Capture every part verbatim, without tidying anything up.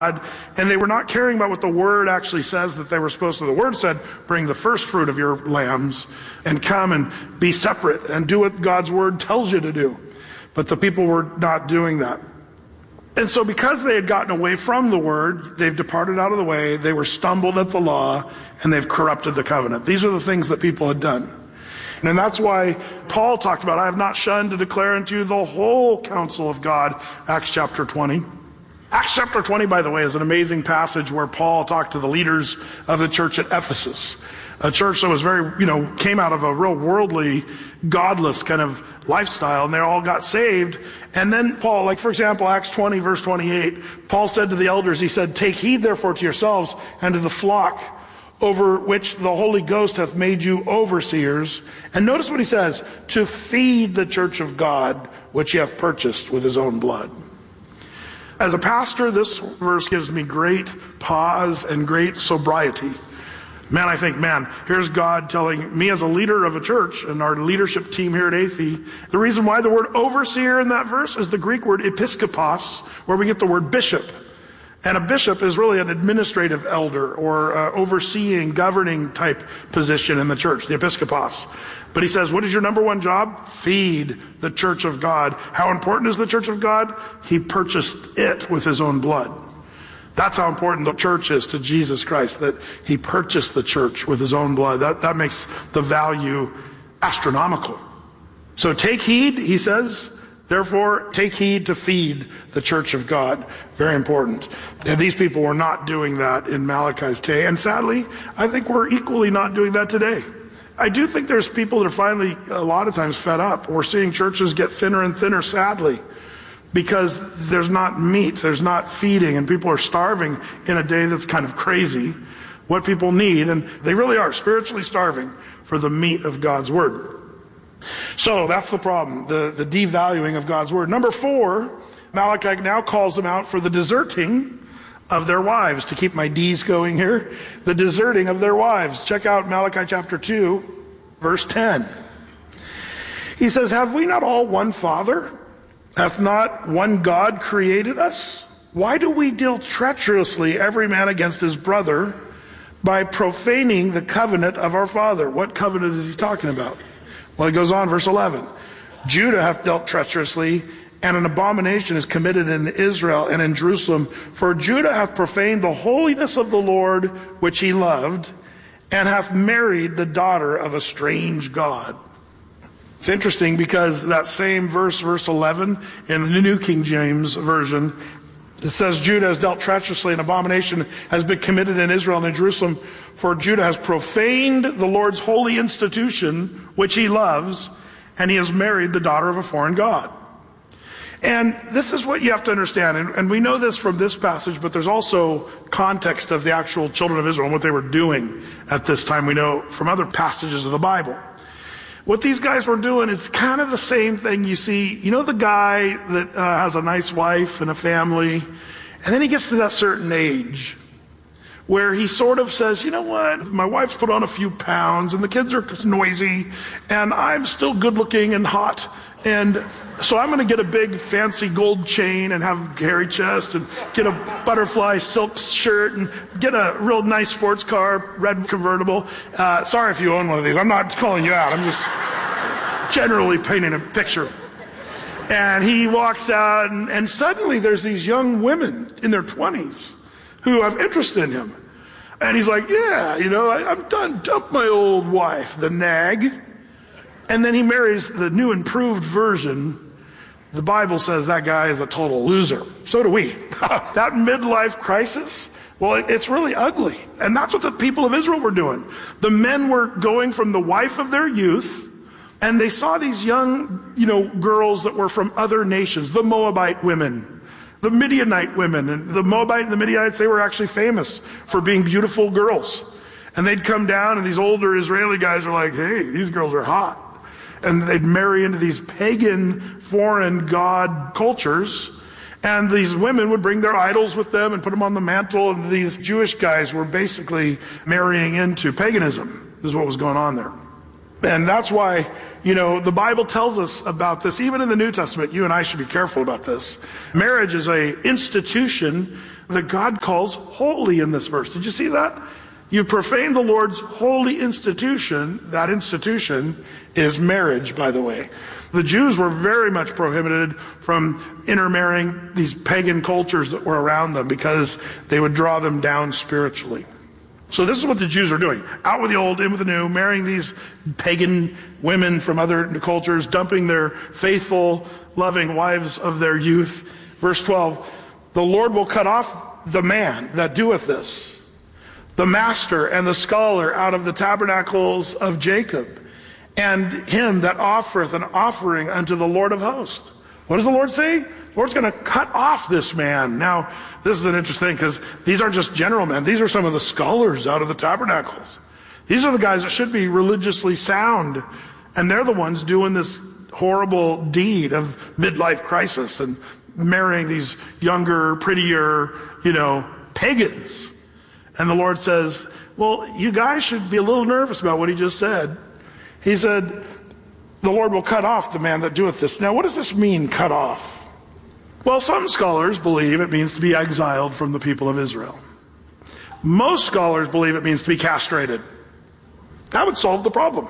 and they were not caring about what the word actually says that they were supposed to. The word said, bring the first fruit of your lambs and come and be separate and do what God's word tells you to do. But the people were not doing that. And so because they had gotten away from the word, they've departed out of the way, they were stumbled at the law, and they've corrupted the covenant. These are the things that people had done. And that's why Paul talked about, I have not shunned to declare unto you the whole counsel of God, Acts chapter twenty. Acts chapter twenty, by the way, is an amazing passage where Paul talked to the leaders of the church at Ephesus. A church that was very, you know, came out of a real worldly, godless kind of lifestyle, and they all got saved. And then Paul, like for example, Acts twenty, verse twenty-eight, Paul said to the elders, he said, take heed therefore to yourselves and to the flock over which the Holy Ghost hath made you overseers. And notice what he says, to feed the church of God, which he hath purchased with his own blood. As a pastor, this verse gives me great pause and great sobriety. Man, I think, man, here's God telling me as a leader of a church and our leadership team here at A F E, the reason why the word overseer in that verse is the Greek word episkopos, where we get the word bishop. And a bishop is really an administrative elder or uh, overseeing, governing type position in the church, the episkopos. But he says, what is your number one job? Feed the church of God. How important is the church of God? He purchased it with his own blood. That's how important the church is to Jesus Christ, that he purchased the church with his own blood. That, that makes the value astronomical. So take heed, he says, therefore take heed to feed the church of God. Very important. And these people were not doing that in Malachi's day. And sadly, I think we're equally not doing that today. I do think there's people that are finally, a lot of times, fed up. We're seeing churches get thinner and thinner, sadly, because there's not meat, there's not feeding, and people are starving in a day that's kind of crazy. What people need, and they really are spiritually starving for the meat of God's word. So that's the problem, the, the devaluing of God's word. Number four, Malachi now calls them out for the deserting of their wives. To keep my D's going here, the deserting of their wives. Check out Malachi chapter two, verse ten. He says, have we not all one Father? Hath not one God created us? Why do we deal treacherously every man against his brother by profaning the covenant of our father? What covenant is he talking about? Well, it goes on, verse eleven. Judah hath dealt treacherously, and an abomination is committed in Israel and in Jerusalem. For Judah hath profaned the holiness of the Lord, which he loved, and hath married the daughter of a strange god. It's interesting because that same verse, verse eleven, in the New King James Version, it says, Judah has dealt treacherously, and abomination has been committed in Israel and in Jerusalem. For Judah has profaned the Lord's holy institution, which he loves, and he has married the daughter of a foreign god. And this is what you have to understand, and, and we know this from this passage, but there's also context of the actual children of Israel and what they were doing at this time. We know from other passages of the Bible. What these guys were doing is kind of the same thing you see. You know the guy that uh, has a nice wife and a family, and then he gets to that certain age where he sort of says, you know what, my wife's put on a few pounds and the kids are noisy and I'm still good looking and hot, and so I'm going to get a big fancy gold chain and have hairy chest and get a butterfly silk shirt and get a real nice sports car, red convertible. Uh, sorry if you own one of these. I'm not calling you out. I'm just generally painting a picture. And he walks out, and, and suddenly there's these young women in their twenties who have interest in him. And he's like, yeah, you know, I, I'm done. Dump my old wife, the nag. And then he marries the new improved version. The Bible says that guy is a total loser. So do we. That midlife crisis, well, it, it's really ugly. And that's what the people of Israel were doing. The men were going from the wife of their youth, and they saw these young, you know, girls that were from other nations, the Moabite women, the Midianite women. And the Moabite and the Midianites, they were actually famous for being beautiful girls. And they'd come down, and these older Israeli guys are like, hey, these girls are hot. And they'd marry into these pagan, foreign god cultures. And these women would bring their idols with them and put them on the mantle. And these Jewish guys were basically marrying into paganism. This is what was going on there. And that's why, you know, the Bible tells us about this. Even in the New Testament, you and I should be careful about this. Marriage is an institution that God calls holy in this verse. Did you see that? You've profaned the Lord's holy institution. That institution is marriage, by the way. The Jews were very much prohibited from intermarrying these pagan cultures that were around them because they would draw them down spiritually. So this is what the Jews are doing. Out with the old, in with the new, marrying these pagan women from other cultures, dumping their faithful, loving wives of their youth. Verse twelve, the Lord will cut off the man that doeth this, the master and the scholar out of the tabernacles of Jacob, and him that offereth an offering unto the Lord of hosts. What does the Lord say? The Lord's going to cut off this man. Now, this is an interesting thing because these aren't just general men. These are some of the scholars out of the tabernacles. These are the guys that should be religiously sound. And they're the ones doing this horrible deed of midlife crisis and marrying these younger, prettier, you know, pagans. And the Lord says, well, you guys should be a little nervous about what he just said. He said, the Lord will cut off the man that doeth this. Now, what does this mean, cut off? Well, some scholars believe it means to be exiled from the people of Israel. Most scholars believe it means to be castrated. That would solve the problem.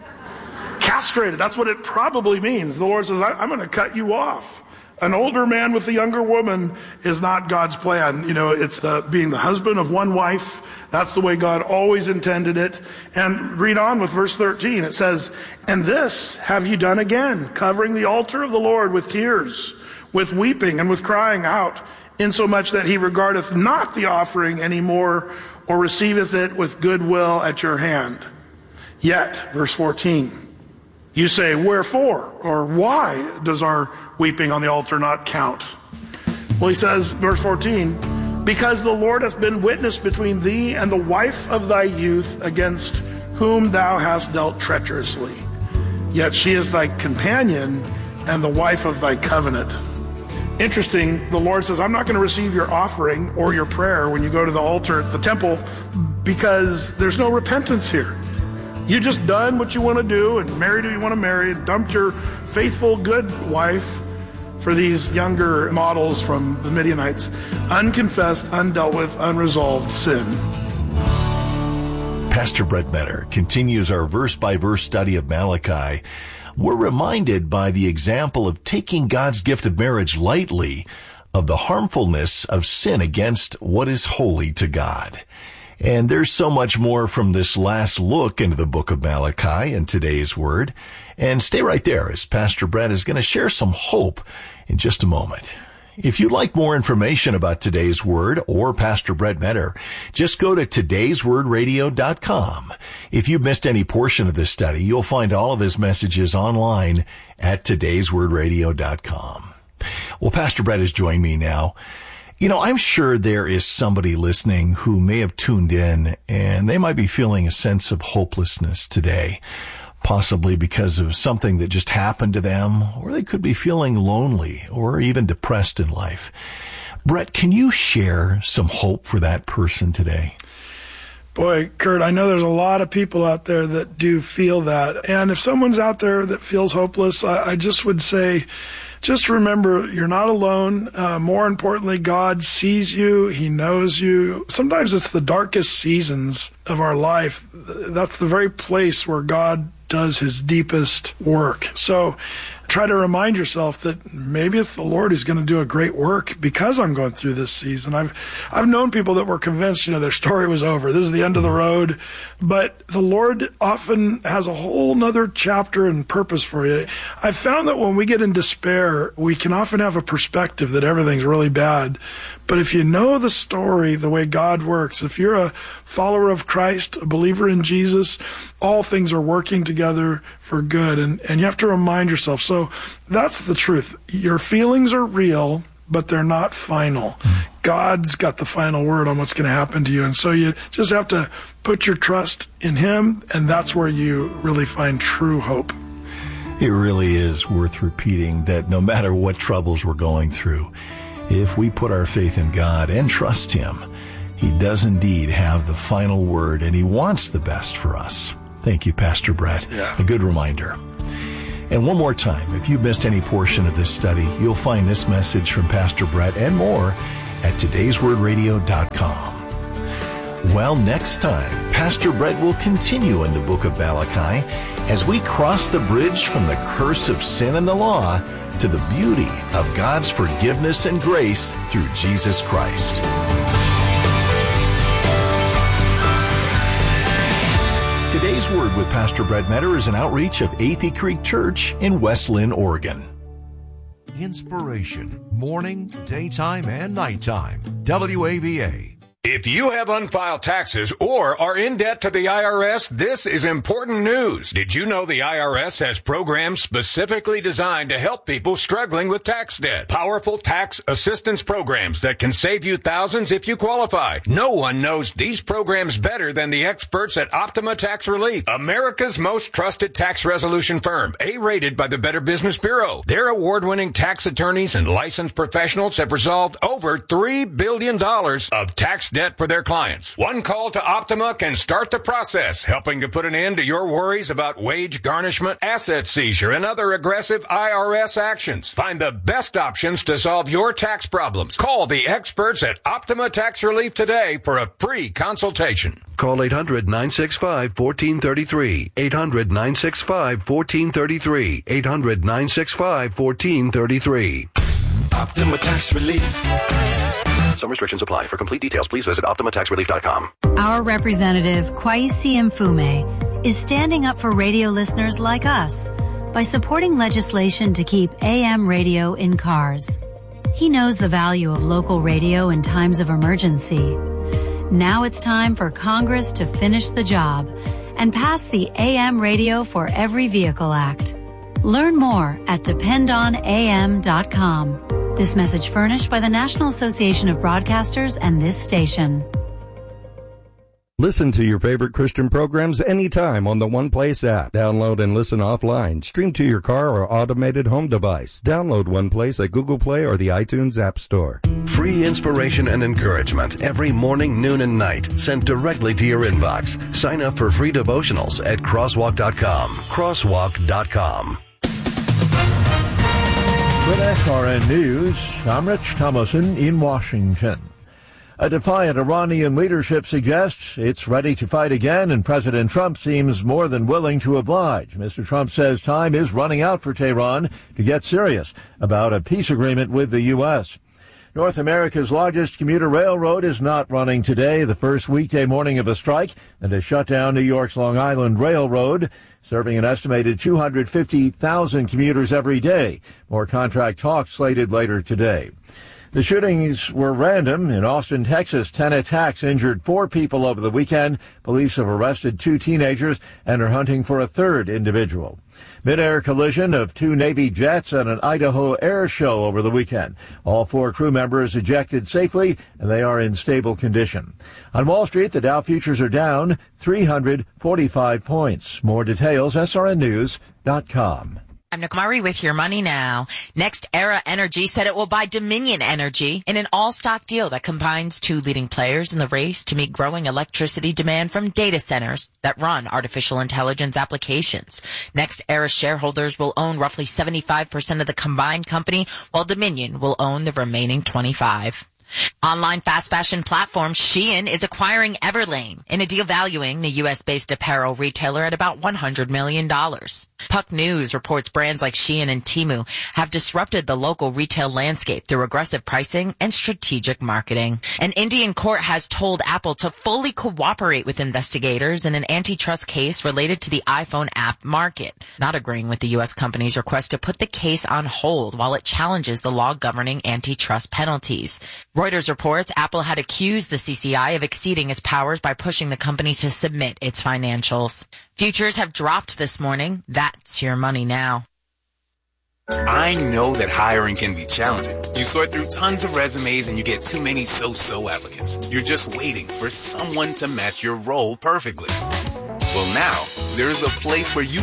Castrated, that's what it probably means. The Lord says, I'm going to cut you off. An older man with a younger woman is not God's plan. You know, it's uh, being the husband of one wife. That's the way God always intended it. And read on with verse thirteen. It says, and this have you done again, covering the altar of the Lord with tears, with weeping and with crying out, insomuch that he regardeth not the offering any more, or receiveth it with good will at your hand. Yet, verse fourteen, you say, wherefore, or why does our weeping on the altar not count? Well, he says, verse fourteen, because the Lord hath been witness between thee and the wife of thy youth, against whom thou hast dealt treacherously. Yet she is thy companion and the wife of thy covenant. Interesting, the Lord says, I'm not going to receive your offering or your prayer when you go to the altar at the temple because there's no repentance here. You just done what you want to do and married who you want to marry and dumped your faithful, good wife for these younger models from the Midianites. Unconfessed, undealt with, unresolved sin. Pastor Brett Benner continues our verse-by-verse study of Malachi. We're reminded by the example of taking God's gift of marriage lightly of the harmfulness of sin against what is holy to God. And there's so much more from this last look into the book of Malachi in today's word. And stay right there as Pastor Brett is going to share some hope in just a moment. If you'd like more information about today's word or Pastor Brett Benner, just go to todays word radio dot com. If you've missed any portion of this study, you'll find all of his messages online at todays word radio dot com. Well, Pastor Brett has joined me now. You know, I'm sure there is somebody listening who may have tuned in and they might be feeling a sense of hopelessness today, possibly because of something that just happened to them, or they could be feeling lonely or even depressed in life. Brett, can you share some hope for that person today? Boy, Kurt, I know there's a lot of people out there that do feel that. And if someone's out there that feels hopeless, I, I just would say, just remember, you're not alone. Uh, more importantly, God sees you. He knows you. Sometimes it's the darkest seasons of our life. That's the very place where God does his deepest work. So try to remind yourself that maybe it's the Lord who's going to do a great work because I'm going through this season. I've I've known people that were convinced, you know, their story was over. This is the end of the road. But the Lord often has a whole nother chapter and purpose for you. I've found that when we get in despair, we can often have a perspective that everything's really bad. But if you know the story, the way God works, if you're a follower of Christ, a believer in Jesus, all things are working together for good. And, and you have to remind yourself. So that's the truth. Your feelings are real, but they're not final. Mm-hmm. God's got the final word on what's going to happen to you. And so you just have to put your trust in him, and that's where you really find true hope. It really is worth repeating that no matter what troubles we're going through, if we put our faith in God and trust him, he does indeed have the final word, and he wants the best for us. Thank you, Pastor Brett. Yeah. A good reminder. And one more time, if you've missed any portion of this study, you'll find this message from Pastor Brett and more at todays word radio dot com. Well, next time, Pastor Brett will continue in the book of Malachi as we cross the bridge from the curse of sin and the law to the beauty of God's forgiveness and grace through Jesus Christ. Today's Word with Pastor Brett Metter is an outreach of Athey Creek Church in West Lynn, Oregon. Inspiration, morning, daytime, and nighttime. W A V A. If you have unfiled taxes or are in debt to the I R S, this is important news. Did you know the I R S has programs specifically designed to help people struggling with tax debt? Powerful tax assistance programs that can save you thousands if you qualify. No one knows these programs better than the experts at Optima Tax Relief, America's most trusted tax resolution firm, A-rated by the Better Business Bureau. Their award-winning tax attorneys and licensed professionals have resolved over three billion dollars of tax debt for their clients. One call to Optima can start the process, helping to put an end to your worries about wage garnishment, asset seizure, and other aggressive I R S actions. Find the best options to solve your tax problems. Call the experts at Optima Tax Relief today for a free consultation. Call eight hundred, nine six five, one four three three. eight hundred, nine six five, one four three three. eight hundred, nine six five, one four three three. Optima Tax Relief. Some restrictions apply. For complete details, please visit optima tax relief dot com. Our representative, Kwesi Mfume, is standing up for radio listeners like us by supporting legislation to keep A M radio in cars. He knows the value of local radio in times of emergency. Now it's time for Congress to finish the job and pass the A M Radio for Every Vehicle Act. Learn more at depend on A M dot com. This message furnished by the National Association of Broadcasters and this station. Listen to your favorite Christian programs anytime on the One Place app. Download and listen offline. Stream to your car or automated home device. Download One Place at Google Play or the iTunes App Store. Free inspiration and encouragement every morning, noon, and night, sent directly to your inbox. Sign up for free devotionals at crosswalk dot com. crosswalk dot com. With S R N News, I'm Rich Thomason in Washington. A defiant Iranian leadership suggests it's ready to fight again, and President Trump seems more than willing to oblige. Mister Trump says time is running out for Tehran to get serious about a peace agreement with the U S. North America's largest commuter railroad is not running today, the first weekday morning of a strike that has shut down New York's Long Island Railroad, serving an estimated two hundred fifty thousand commuters every day. More contract talks slated later today. The shootings were random. In Austin, Texas, ten attacks injured four people over the weekend. Police have arrested two teenagers and are hunting for a third individual. Mid-air collision of two Navy jets at an Idaho air show over the weekend. All four crew members ejected safely, and they are in stable condition. On Wall Street, the Dow futures are down three hundred forty-five points. More details, S R N news dot com. I'm Nick Murray with Your Money Now. NextEra Energy said it will buy Dominion Energy in an all-stock deal that combines two leading players in the race to meet growing electricity demand from data centers that run artificial intelligence applications. NextEra shareholders will own roughly seventy-five percent of the combined company, while Dominion will own the remaining twenty-five percent. Online fast fashion platform Shein is acquiring Everlane in a deal valuing the U S-based apparel retailer at about one hundred million dollars. Puck News reports brands like Shein and Temu have disrupted the local retail landscape through aggressive pricing and strategic marketing. An Indian court has told Apple to fully cooperate with investigators in an antitrust case related to the iPhone app market, not agreeing with the U S company's request to put the case on hold while it challenges the law governing antitrust penalties. Reuters reports Apple had accused the C C I of exceeding its powers by pushing the company to submit its financials. Futures have dropped this morning. That's Your Money Now. I know that hiring can be challenging. You sort through tons of resumes and you get too many so-so applicants. You're just waiting for someone to match your role perfectly. Well, now, there's a place where you